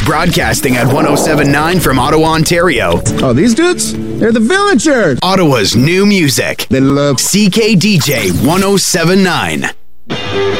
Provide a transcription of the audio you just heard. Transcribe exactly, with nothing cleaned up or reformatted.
Broadcasting at one oh seven point nine from Ottawa, Ontario. Oh, these dudes? They're the Villagers. Ottawa's new music. They love C K D J one oh seven point nine.